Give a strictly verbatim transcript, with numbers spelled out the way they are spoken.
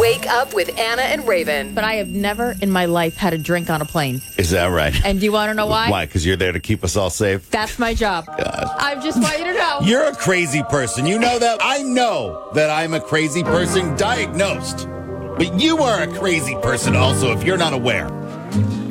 Wake up with Anna and Raven. But I have never in my life had a drink on a plane. Is that right? And do you want to know why? Why? Because you're there to keep us all safe? That's my job. God. I just want you to know. You're a crazy person. You know that? I know that I'm a crazy person diagnosed. But you are a crazy person also if you're not aware.